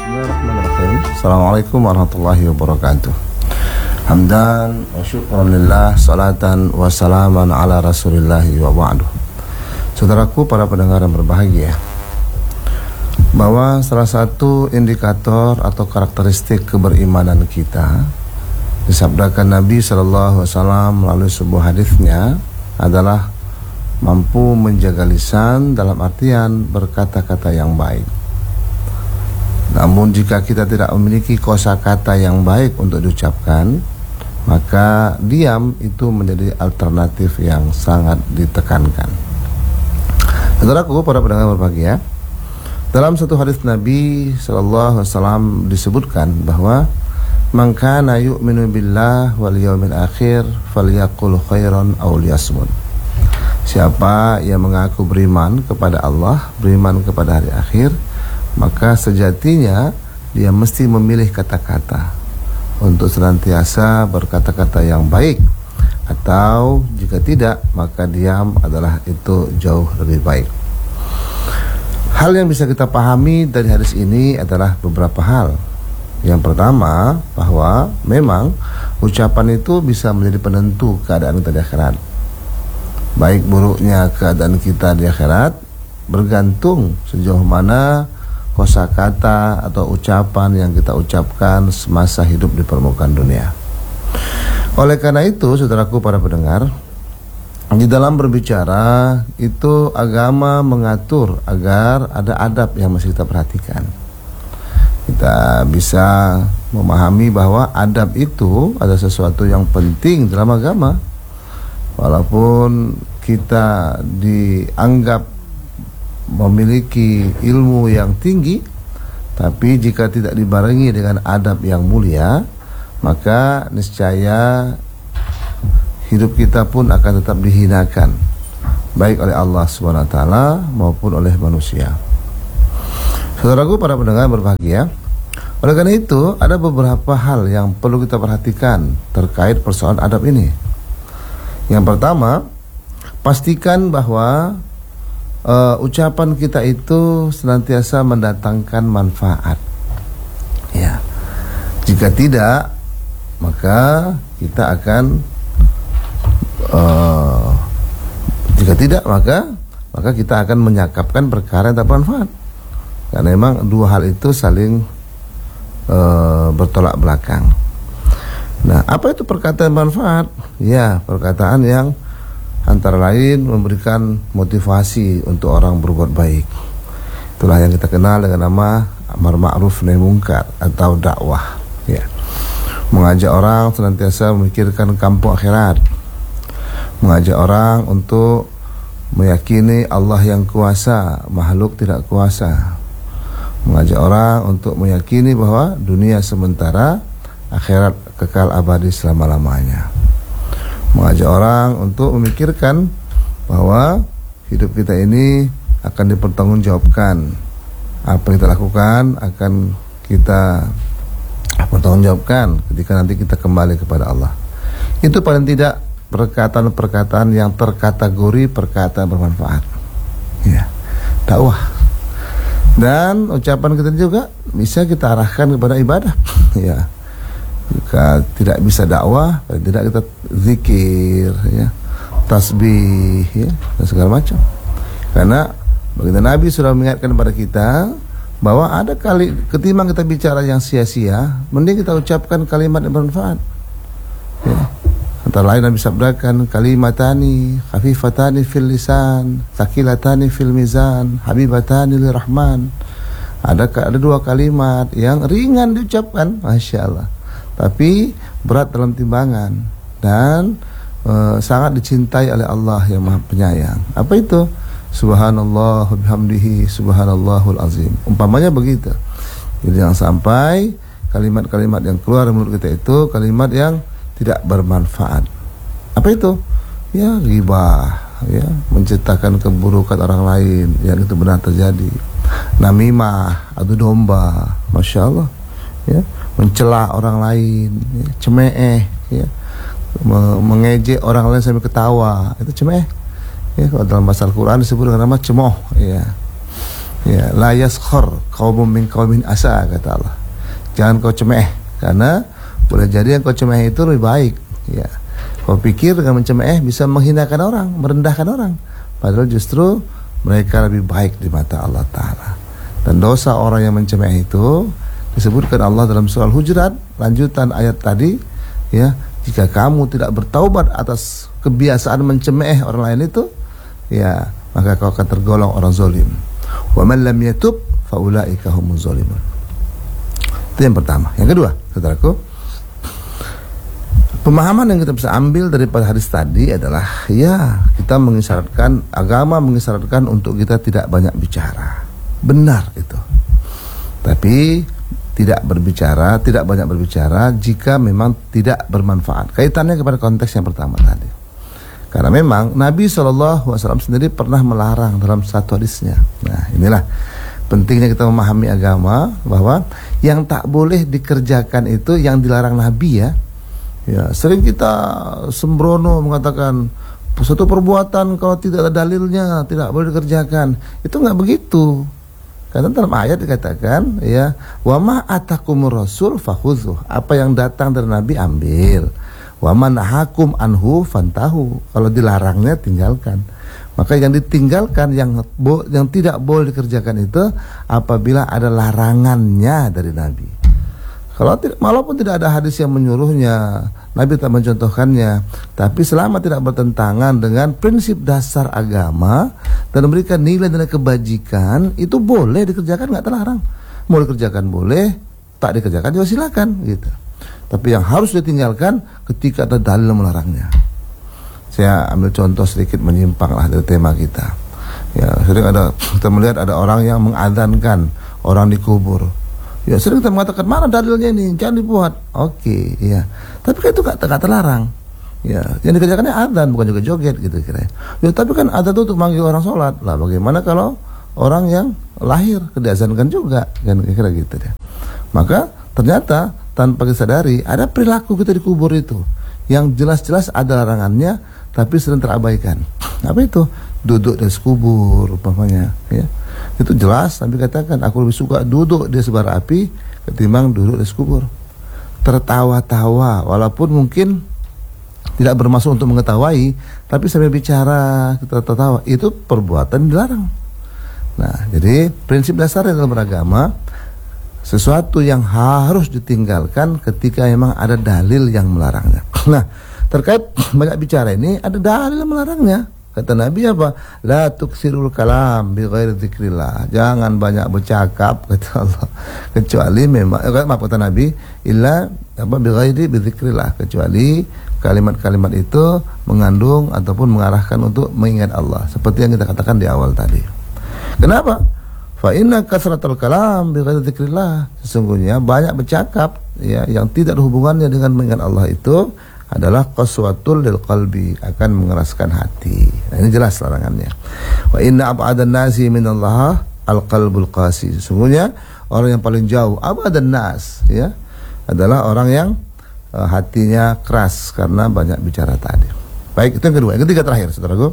Bismillahirrahmanirrahim. Assalamualaikum warahmatullahi wabarakatuh. Hamdan wa syukran lillah, salatan wa salaman ala rasulillahi wa ba'du. Saudaraku para pendengar yang berbahagia, bahwa salah satu indikator atau karakteristik keberimanan kita disabdakan Nabi SAW melalui sebuah hadisnya adalah mampu menjaga lisan, dalam artian berkata-kata yang baik. Namun jika kita tidak memiliki kosakata yang baik untuk diucapkan, maka diam itu menjadi alternatif yang sangat ditekankan. Saudaraku para pendengar berbahagia, dalam satu hadis Nabi SAW disebutkan bahwa man kana yu'minu billah wal yawmil akhir falyaqul khairan aw liyasmut. Siapa yang mengaku beriman kepada Allah, beriman kepada hari akhir, maka sejatinya dia mesti memilih kata-kata untuk senantiasa berkata-kata yang baik, atau jika tidak maka diam adalah itu jauh lebih baik. Hal yang bisa kita pahami dari hadis ini adalah beberapa hal. Yang pertama, bahwa memang ucapan itu bisa menjadi penentu keadaan kita di akhirat. Baik buruknya keadaan kita di akhirat bergantung sejauh mana kosakata atau ucapan yang kita ucapkan semasa hidup di permukaan dunia. Oleh karena itu, saudaraku para pendengar, di dalam berbicara itu agama mengatur agar ada adab yang mesti kita perhatikan. Kita bisa memahami bahwa adab itu adalah sesuatu yang penting dalam agama. Walaupun kita dianggap memiliki ilmu yang tinggi, tapi jika tidak dibarengi dengan adab yang mulia, maka niscaya hidup kita pun akan tetap dihinakan, baik oleh Allah SWT maupun oleh manusia. Saudaraku para pendengar berbahagia, oleh karena itu ada beberapa hal yang perlu kita perhatikan terkait persoalan adab ini. Yang pertama, pastikan bahwa ucapan kita itu senantiasa mendatangkan manfaat. Ya, jika tidak, maka kita akan maka kita akan menyakapkan perkara yang tak bermanfaat. Karena memang dua hal itu saling bertolak belakang. Nah, apa itu perkataan manfaat? Ya, perkataan yang antara lain memberikan motivasi untuk orang berbuat baik. Itulah yang kita kenal dengan nama amar ma'ruf nahi munkar atau dakwah. Ya, mengajak orang senantiasa memikirkan kampung akhirat, mengajak orang untuk meyakini Allah yang kuasa, makhluk tidak kuasa, mengajak orang untuk meyakini bahwa dunia sementara, akhirat kekal abadi selama-lamanya. Mengajak orang untuk memikirkan bahwa hidup kita ini akan dipertanggungjawabkan. Apa yang kita lakukan akan kita pertanggungjawabkan ketika nanti kita kembali kepada Allah. Itu paling tidak perkataan-perkataan yang terkategori perkataan bermanfaat. Ya, dakwah. Dan ucapan kita juga bisa kita arahkan kepada ibadah. Ya. Jika tidak bisa dakwah, tidak kita zikir, ya, tasbih, ya, dan segala macam. Karena baginda Nabi sudah mengingatkan kepada kita bahwa ada kali ketimbang kita bicara yang sia-sia, mending kita ucapkan kalimat yang bermanfaat. Ya. Antara lain Nabi sabdakan kalimatani khafifatani fil lisan, tsaqilatani fil mizan, habibatani lirrahman. Ada dua kalimat yang ringan diucapkan, Masya Allah, tapi berat dalam timbangan dan sangat dicintai oleh Allah yang Maha Penyayang. Apa itu? Subhanallah wa bihamdihi subhanallahul azim. Umpamanya begitu. Jadi jangan sampai kalimat-kalimat yang keluar dari mulut kita itu kalimat yang tidak bermanfaat. Apa itu? Ya, ghibah, ya, menciptakan keburukan orang lain yang itu benar terjadi. Namimah, adu domba, Masya Allah, ya, mencela orang lain, ya, cemeeh, ya, mengejek orang lain sambil ketawa, itu cemeeh. Ya, kalau dalam bahasa Al-Quran disebut dengan nama cemoh, ya. Ya, la yaskhar qaumun min qaumin asa, kata Allah. Jangan kau cemeh, karena boleh jadi yang kau cemeh itu lebih baik. Ya, kau pikir dengan mencemeh bisa menghinakan orang, merendahkan orang, padahal justru mereka lebih baik di mata Allah Ta'ala. Dan dosa orang yang mencemeh itu disebutkan Allah dalam surah Al-Hujurat, lanjutan ayat tadi, ya, jika kamu tidak bertaubat atas kebiasaan mencemeh orang lain itu, ya, maka kau akan tergolong orang zalim. Wa man lam yatub fa ulaika humuz zalimun. Itu yang pertama. Yang kedua, saudaraku, pemahaman yang kita bisa ambil daripada hadis tadi adalah, ya, kita mengisyaratkan, agama mengisyaratkan untuk kita tidak banyak bicara. Benar itu. Tapi tidak banyak berbicara jika memang tidak bermanfaat. Kaitannya kepada konteks yang pertama tadi. Karena memang Nabi SAW sendiri pernah melarang dalam satu hadisnya. Nah, inilah pentingnya kita memahami agama, bahwa yang tak boleh dikerjakan itu yang dilarang Nabi, ya. Ya, sering kita sembrono mengatakan suatu perbuatan kalau tidak ada dalilnya tidak boleh dikerjakan. Itu nggak begitu. Karena dalam ayat dikatakan, ya, wa ma atakumur rasul fakhudhu. Apa yang datang dari Nabi ambil. Wa man nahakum anhu fantahu. Kalau dilarangnya tinggalkan. Maka yang ditinggalkan, yang tidak boleh dikerjakan itu apabila ada larangannya dari Nabi. Kalau tidak, walaupun tidak ada hadis yang menyuruhnya, Nabi tak mencontohkannya, tapi selama tidak bertentangan dengan prinsip dasar agama dan memberikan nilai-nilai kebajikan, itu boleh dikerjakan, nggak terlarang. Mau dikerjakan boleh, tak dikerjakan juga silakan, gitu. Tapi yang harus ditinggalkan ketika ada dalil melarangnya. Saya ambil contoh sedikit menyimpang lah dari tema kita. Ya, sering kita melihat ada orang yang mengadzankan orang dikubur. Ya, sering kita mengatakan, mana dalilnya ini, jangan dibuat. Oke, ya. Tapi kan itu gak terlarang. Ya, yang dikerjakannya adzan, bukan juga joget gitu kira. Ya, tapi kan adzan itu untuk manggil orang sholat. Lah, bagaimana kalau orang yang lahir diazankan juga, kan kira gitu deh. Maka ternyata tanpa disadari ada perilaku kita di kubur itu yang jelas-jelas ada larangannya, tapi sering terabaikan. Apa itu? Duduk di kubur, umpamanya, ya. Itu jelas, Nabi katakan, aku lebih suka duduk di sebara api ketimbang duduk di kubur. Tertawa-tawa, walaupun mungkin tidak bermaksud untuk mengetahui, tapi sambil bicara kita tertawa, itu perbuatan dilarang. Nah, jadi prinsip dasarnya dalam beragama, sesuatu yang harus ditinggalkan ketika memang ada dalil yang melarangnya. Nah, terkait banyak bicara ini, ada dalil yang melarangnya. Kata Nabi apa? La tuksirul kalam bi ghairi dzikrillah. Jangan banyak bercakap, kata Allah. Kecuali memang kata Nabi, illa apa bi ghairi dzikrillah, kecuali kalimat-kalimat itu mengandung ataupun mengarahkan untuk mengingat Allah, seperti yang kita katakan di awal tadi. Kenapa? Fa inna kasratul kalam bi ghairi dzikrillah. Sesungguhnya banyak bercakap, ya, yang tidak ada hubungannya dengan mengingat Allah itu adalah qaswatul lil qalbi, akan mengeraskan hati. Nah, ini jelas larangannya. Wa inna ab'adan nasi minallah al-qalbul qasi. Sesungguhnya orang yang paling jauh ab'adan nas, ya, adalah orang yang hatinya keras karena banyak bicara tadi. Baik, itu yang kedua. Yang ketiga terakhir, saudaraku.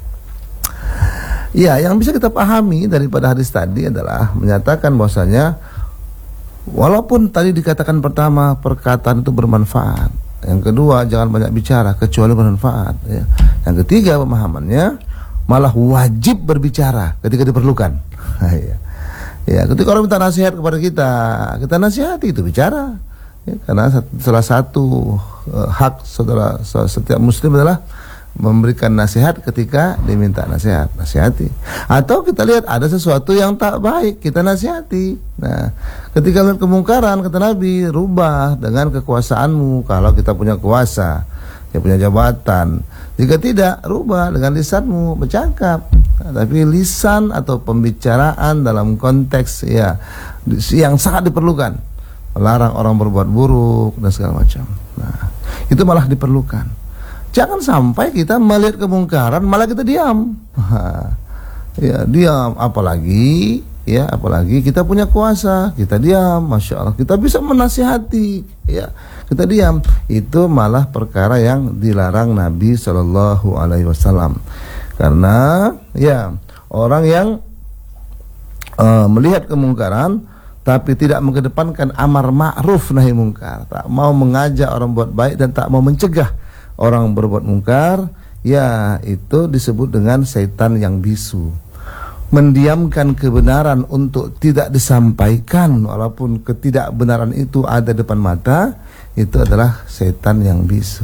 Ya, yang bisa kita pahami daripada hadis tadi adalah menyatakan bahwasanya walaupun tadi dikatakan pertama perkataan itu bermanfaat, yang kedua jangan banyak bicara kecuali bermanfaat, ya. Yang ketiga pemahamannya malah wajib berbicara ketika diperlukan. Ya. Ya, ketika orang minta nasihat kepada kita nasihati, itu bicara, ya, karena salah satu hak setiap muslim adalah memberikan nasihat ketika diminta nasihat, nasihati. Atau kita lihat ada sesuatu yang tak baik, kita nasihati. Nah, ketika lihat kemungkaran, kata Nabi, rubah dengan kekuasaanmu kalau kita punya kuasa, ya, punya jabatan. Jika tidak, rubah dengan lisanmu, bercakap. Nah, tapi lisan atau pembicaraan dalam konteks, ya, yang sangat diperlukan, melarang orang berbuat buruk dan segala macam. Nah, itu malah diperlukan. Jangan sampai kita melihat kemungkaran malah kita diam. Ya, diam, apalagi kita punya kuasa, kita diam, Masya Allah, kita bisa menasihati, ya, kita diam. Itu malah perkara yang dilarang Nabi SAW. Karena, ya, orang yang melihat kemungkaran tapi tidak mengedepankan amar ma'ruf nahi mungkar, tak mau mengajak orang buat baik dan tak mau mencegah orang berbuat mungkar, ya itu disebut dengan setan yang bisu. Mendiamkan kebenaran untuk tidak disampaikan walaupun ketidakbenaran itu ada depan mata, itu adalah setan yang bisu.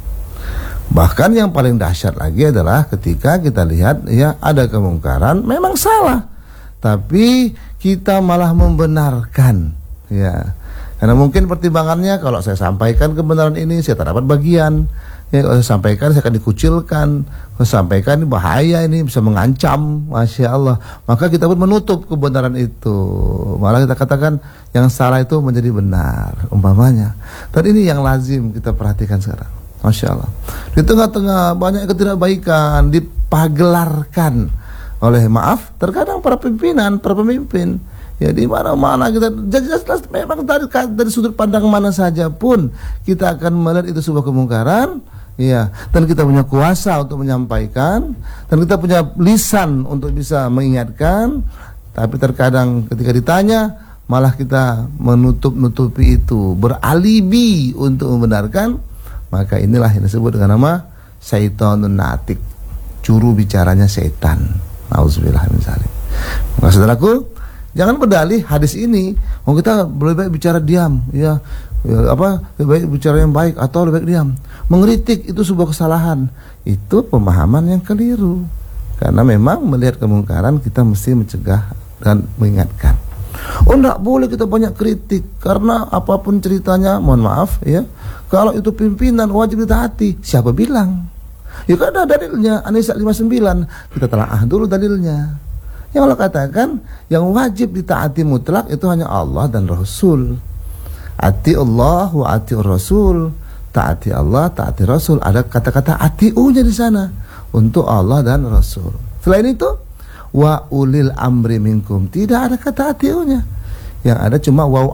Bahkan yang paling dahsyat lagi adalah ketika kita lihat ya ada kemungkaran memang salah, tapi kita malah membenarkan, ya. Karena mungkin pertimbangannya kalau saya sampaikan kebenaran ini saya tak dapat bagian, ya, kalau saya sampaikan saya akan dikucilkan, kalau saya sampaikan ini bahaya, ini bisa mengancam, masya Allah. Maka kita pun menutup kebenaran itu, malah kita katakan yang salah itu menjadi benar, umpamanya. Dan ini yang lazim kita perhatikan sekarang, masya Allah. Di tengah-tengah banyak ketidakbaikan dipagelarkan oleh terkadang para pimpinan, para pemimpin. Ya di mana-mana kita jelas memang dari sudut pandang mana saja pun kita akan melihat itu sebuah kemungkaran, ya, dan kita punya kuasa untuk menyampaikan dan kita punya lisan untuk bisa mengingatkan, tapi terkadang ketika ditanya malah kita menutup-nutupi itu, beralibi untuk membenarkan. Maka inilah yang disebut dengan nama syaitonun natik, juru bicaranya setan. Nauzubillah min dzalik. Maka saudaraku, jangan berdalih hadis ini, kita lebih baik bicara diam, ya, lebih baik bicara yang baik atau lebih baik diam. Mengkritik itu sebuah kesalahan, itu pemahaman yang keliru. Karena memang melihat kemungkaran kita mesti mencegah dan mengingatkan. Enggak boleh kita banyak kritik, karena apapun ceritanya, mohon maaf ya, kalau itu pimpinan wajib ditaati. Siapa bilang? Ya kan ada dalilnya, An-Nisa 59. Kita telaah dulu dalilnya. Yang Allah katakan yang wajib ditaati mutlak itu hanya Allah dan Rasul. Ati Allah wa ati Rasul. Taati Allah, taati Rasul. Ada kata-kata atiunya di sana untuk Allah dan Rasul. Selain itu, wa ulil amri minkum, tidak ada kata atiunya. Yang ada cuma wa